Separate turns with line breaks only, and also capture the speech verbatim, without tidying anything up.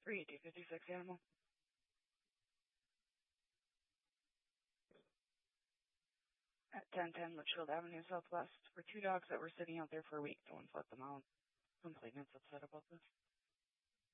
three D fifty-six animal. At ten ten Litchfield Avenue Southwest for two dogs that were sitting out there for a week. No one's let them out. Complainants upset about this.